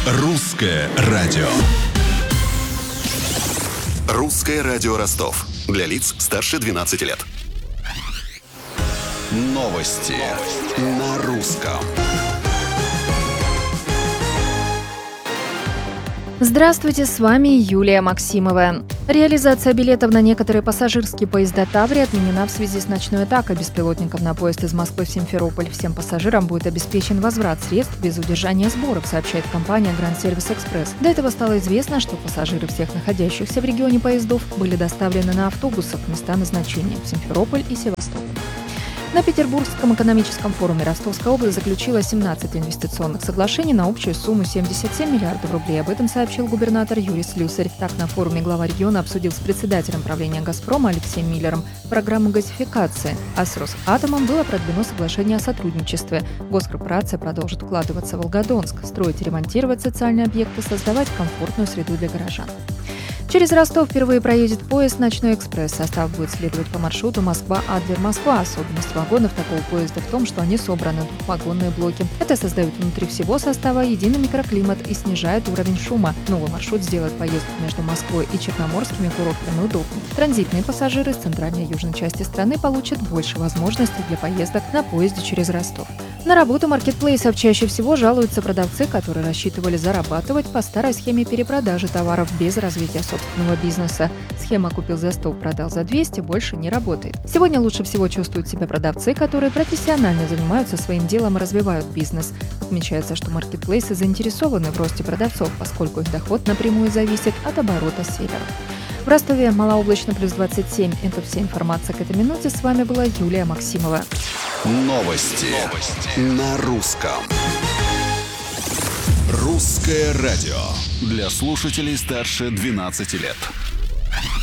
Русское радио. Русское радио Ростов. Для лиц старше 12 лет. Новости на русском. Здравствуйте, с вами Юлия Максимова. Реализация билетов на некоторые пассажирские поезда Таврии отменена в связи с ночной атакой беспилотников на поезд из Москвы в Симферополь. Всем пассажирам будет обеспечен возврат средств без удержания сборов, сообщает компания Grand Service Express. До этого стало известно, что пассажиры всех находящихся в регионе поездов были доставлены на автобусах в места назначения в Симферополь и Севастополь. На Петербургском экономическом форуме Ростовская область заключила 17 инвестиционных соглашений на общую сумму 77 миллиардов рублей. Об этом сообщил губернатор Юрий Слюсарь. Так, на форуме глава региона обсудил с председателем правления «Газпрома» Алексеем Миллером программу газификации, а с «Росатомом» было продлено соглашение о сотрудничестве. Госкорпорация продолжит вкладываться в Волгодонск, строить и ремонтировать социальные объекты, создавать комфортную среду для горожан. Через Ростов впервые проедет поезд «Ночной экспресс». Состав будет следовать по маршруту Москва-Адлер-Москва. Особенность вагонов такого поезда в том, что они собраны в двухвагонные блоки. Это создает внутри всего состава единый микроклимат и снижает уровень шума. Новый маршрут сделает поездку между Москвой и черноморскими курортами удобнее. Транзитные пассажиры с центральной и южной части страны получат больше возможностей для поездок на поезде через Ростов. На работу маркетплейсов чаще всего жалуются продавцы, которые рассчитывали зарабатывать по старой схеме перепродажи товаров без развития собственного бизнеса. Схема «купил за 100, продал за 200» больше не работает. Сегодня лучше всего чувствуют себя продавцы, которые профессионально занимаются своим делом и развивают бизнес. Отмечается, что маркетплейсы заинтересованы в росте продавцов, поскольку их доход напрямую зависит от оборота селлеров. В Ростове малооблачно плюс 27. Это вся информация к этой минуте. С вами была Юлия Максимова. Новости на русском. Русское радио. Для слушателей старше 12 лет.